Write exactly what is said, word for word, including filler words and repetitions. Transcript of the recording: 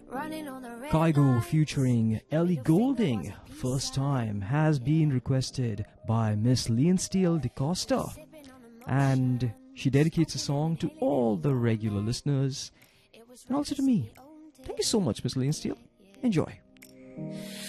Kygo featuring Ellie Goulding, First Time, has been requested by Miss Leon Steele DeCosta, and she dedicates a song to all the regular listeners and also to me. Thank you so much, Miss Leon Steele. Enjoy.